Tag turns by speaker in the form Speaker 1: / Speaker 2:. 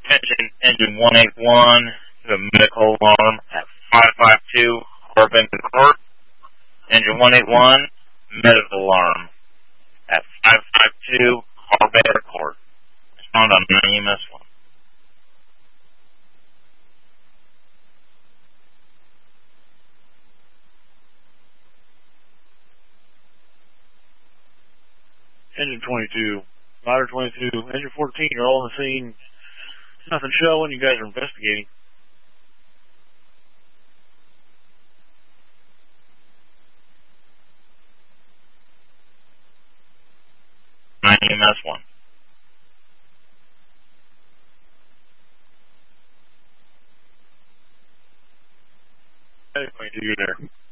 Speaker 1: Engine 181, the medical alarm at 552 Harbin Court. Engine 181, medical alarm at 552 Harbin Court. Respond on EMS 1.
Speaker 2: Engine 22, Ladder 22, Engine 14, you're all on the scene. Nothing showing, you guys are investigating.
Speaker 1: EMS 1.
Speaker 2: Ladder 22, you're there.